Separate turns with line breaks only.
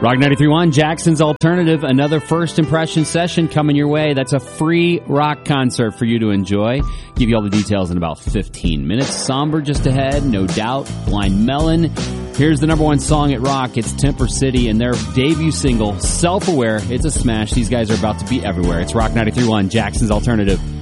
Rock 93.1, Jackson's Alternative, another first impression session coming your way. That's a free rock concert for you to enjoy. Give you all the details in about 15 minutes. Somber just ahead, No Doubt, Blind Melon. Here's the number one song at Rock. It's Temper City and their debut single, Self-Aware. It's a smash. These guys are about to be everywhere. It's Rock 93.1, Jackson's Alternative.